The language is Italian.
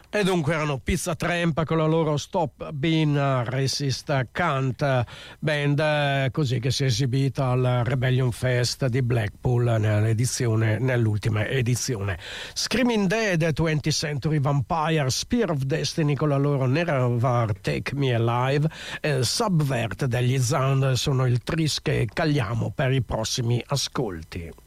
E dunque erano Pizza Tramp con la loro Stop Being Racist Cunt, band così che si è esibita al Rebellion Fest di Blackpool nell'ultima edizione. Screaming Dead, 20th Century Vampire, Spear of Destiny con la loro Never Take Me Alive, Subvert degli Zand sono il tris che cagliamo per i prossimi ascolti.